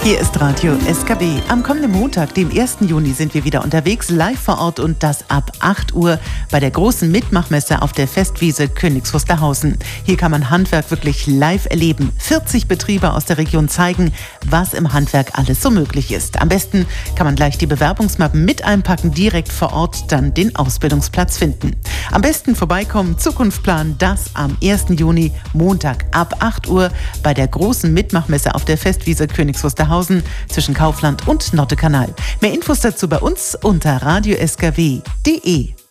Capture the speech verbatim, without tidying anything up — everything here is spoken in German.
Hier ist Radio S K W. Am kommenden Montag, dem ersten Juni, sind wir wieder unterwegs, live vor Ort und das ab acht Uhr bei der großen Mitmachmesse auf der Festwiese Königs Wusterhausen. Hier kann man Handwerk wirklich live erleben. vierzig Betriebe aus der Region zeigen, was im Handwerk alles so möglich ist. Am besten kann man gleich die Bewerbungsmappen mit einpacken, direkt vor Ort dann den Ausbildungsplatz finden. Am besten vorbeikommen, Zukunft planen, das am ersten Juni, Montag ab acht Uhr bei der großen Mitmachmesse auf der Festwiese Königs Wusterhausen zwischen Kaufland und Nottekanal. Mehr Infos dazu bei uns unter radio s k w punkt d e.